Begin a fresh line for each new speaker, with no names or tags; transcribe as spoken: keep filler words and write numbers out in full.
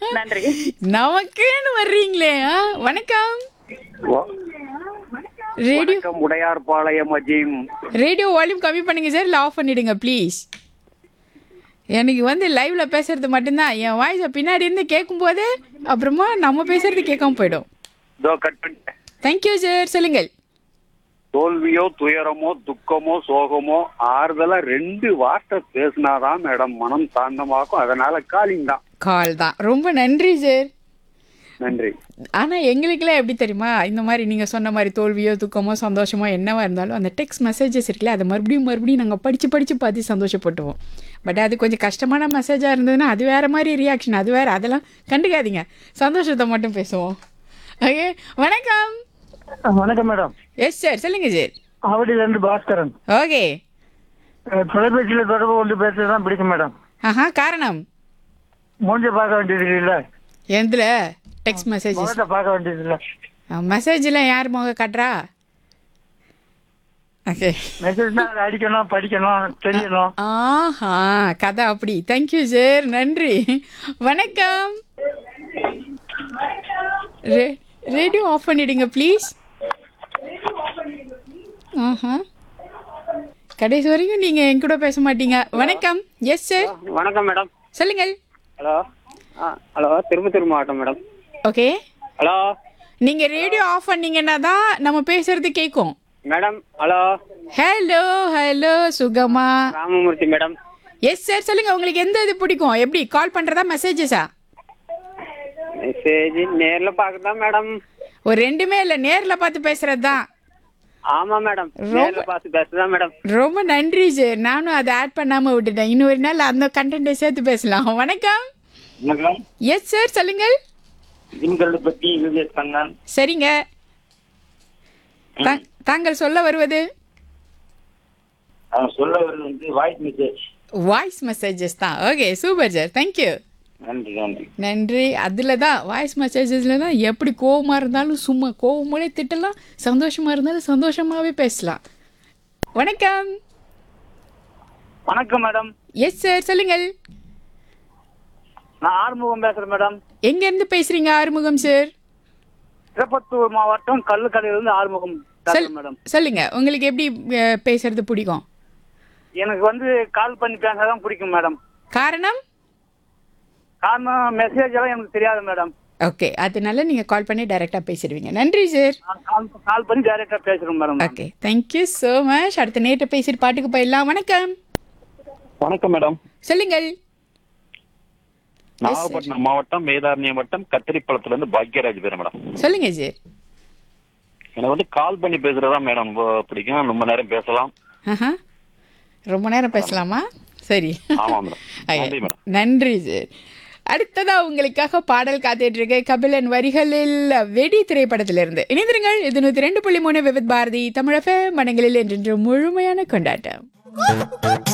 நன்றி.
நமக்குன்னு வர்றீங்களே. ஆ, வணக்கம். ரேடியோ
வணக்கம் உடையார்பாளையம் அஜீம்.
ரேடியோ வால்யூம் கம்மி பண்ணுங்க சார், இல்லை ஆஃப் பண்ணிடுங்க ப்ளீஸ். எனக்கு வந்து லைவ்ல பேசுறது மட்டும்தான், என் வாய்ஸை பின்னாடி இருந்து கேட்கும் போதே அப்புறமா நம்ம பேசுறது கேட்காம போயிடும்.
இதோ கட் பண்ணிட்டேன்.
தேங்க்யூ சார், சொல்லுங்கள்.
தோல்வியோ துயரமோ துக்கமோ சோகமோ ஆறுதலா ரெண்டு வார்த்தை பேசினாதான் மேடம் மனம் சாந்தமாக்கும். அதனால காலிங் தான்.
கால் தான். ரொம்ப நன்றி சார்.
நன்றி.
ஆனால் எங்களுக்கெல்லாம் எப்படி தெரியுமா, இந்த மாதிரி நீங்கள் சொன்ன மாதிரி தோல்வியோ துக்கமோ சந்தோஷமோ என்னவா இருந்தாலும் அந்த டெக்ஸ்ட் மெசேஜஸ் இருக்குல்ல, அதை மறுபடியும் மறுபடியும் நாங்கள் படித்து படித்து பார்த்து சந்தோஷப்பட்டுவோம். பட் அது கொஞ்சம் கஷ்டமான மெசேஜாக இருந்ததுன்னா அது வேறு மாதிரி ரியாக்ஷன், அது வேறு, அதெல்லாம் கண்டுக்காதீங்க, சந்தோஷத்தை மட்டும் பேசுவோம். ஓகே, வணக்கம்.
வணக்கம் மேடம்.
எஸ் சார், சொல்லுங்கள் சார்.
ஆவடியிலேருந்து பாஸ்கரன்.
ஓகே.
தொலைபேசியில் தொடர்பு கொண்டு பேசுறது தான் பிடிக்கும் மேடம்.
ஆஹா, காரணம்?
மூஞ்ச பார்க்க வேண்டியது இல்லை,
எந்தில் டெக்ஸ்ட் மெசேஜஸ்
முகத்தை பார்க்க வேண்டியது இல்லை.
மெசேஜில் யார் முக காட்டுறா? ஓகே,
மெசேஜ்னா அதை அடிக்கணும், படிக்கணும், தெரியணும்.
ஆஹா, கதை அப்படி. தேங்க்யூ சார், நன்றி. வணக்கம். ரே ரேடியோ ஆஃப் பண்ணிடுங்க ப்ளீஸ். ஆஹா, கடைசி வரைக்கும் நீங்கள் என் கூட பேச மாட்டீங்க. வணக்கம். எஸ் சார்,
வணக்கம் மேடம்.
சொல்லுங்கள்.
ஹலோ. ஹலோ, திருப்பத்தூர் மாவட்டம் மேடம்.
ஓகே.
ஹலோ.
நீங்கள் ரேடியோ ஆஃப் பண்ணீங்கன்னா தான் நம்ம பேசுறது கேட்கும்
மேடம். ஹலோ.
ஹலோ ஹலோ, சுகமா?
ராமமூர்த்தி மேடம்.
எஸ் சார், சொல்லுங்கள். உங்களுக்கு எந்த இது பிடிக்கும்? எப்படி கால் பண்ணுறதா மெசேஜஸா?
மெசேஜ் நேர்ல பார்க்கதான் மேடம்.
ஒரு ரெண்டுமே இல்லை, நேரில் பார்த்து பேசுறது தான்.
ஆமா மேடம், நேர்ல பார்த்து பேசுதான் மேடம்.
ரொம்ப நன்றி சார். நானும் அதை ஆட் பண்ணாமல் விட்டுட்டேன். இன்னொரு நாள் அந்த கண்டென்ட்டை சேர்த்து பேசலாம். வணக்கம்.
வணக்கம்.
எஸ் சார், சொல்லுங்கள்.
ஜிம்களை பற்றி யூஸ் பண்ணான்.
சரிங்க. தா- தாங்கள் சொல்ல வருவது
அவன் சொல்ல வருது வந்து வாய்ஸ் மெசேஜ்.
வாய்ஸ் மெசேஜஸ் தான். Okay, super sir, thank you.
நன்றி நன்றி
நன்றி. அதில் தான் வாய்ஸ் மெசேஜஸில் தான் எப்படி கோவமாக இருந்தாலும் சும்மா கோவமோட திட்டலாம், சந்தோஷமாக இருந்தாலும் சந்தோஷமாகவே பேசலாம். வணக்கம்.
வணக்கம் மேடம்.
எஸ் சார், சொல்லுங்கள்.
நான் ஆறுமுகம் பேசுறேன் மேடம்.
எங்கேருந்து பேசுகிறீங்க ஆறுமுகம் சார்?
திருப்பத்தூர் மாவட்டம் கல்லுக்கடையிலிருந்து ஆறுமுகம்
சொல்
பேசுறேன் மேடம்.
சொல்லுங்க, உங்களுக்கு எப்படி அஹ், பேசுறது பிடிக்கும்?
எனக்கு வந்து கால் பண்ணி பேசுறதான் பிடிக்கும் மேடம்.
காரணம்?
காரணம் மெசேஜ் எல்லாம் எனக்கு தெரியாது மேடம்.
ஓகே, அதனால நீங்கள் கால் பண்ணி டைரெக்டாக பேசிடுவீங்க. நன்றி சார்.
நான் கால் கால் பண்ணி டைரக்டா பேசுறேன் madam.
Okay, thank you so much. அடுத்த நேற்று பேசிட்டு பாட்டுக்கு போயிடலாம். வணக்கம்.
வணக்கம் மேடம்.
சொல்லுங்கள்.
நாகப்பட்டினம் மாவட்டம் வேதாரண்யம் வட்டம் கத்திரிப்பழத்துல இருந்து பாக்யராஜ் பேர் மேடம்.
சொல்லுங்க சார்.
எனக்கு வந்து கால் பண்ணி பேசுறதா மேடம் ரொம்ப பிடிக்கும். ரொம்ப நேரம் பேசலாம்.
ஆஹா, ரொம்ப நேரம் பேசலாமா? சரி.
ஆமா மேடம். நன்றி மேடம்.
நன்றி சார். அடுத்ததா உங்களுக்காக பாடல் காத்துட்டு இருக்கு. கபிலன் வரிகளில் வெடி திரைப்படத்திலிருந்து. இணைந்திருங்கள். இது நூத்தி ரெண்டு புள்ளி மூணு விவித் பாரதி தமிழக மனங்களில் என்றென்று முழுமையான கொண்டாட்டம்.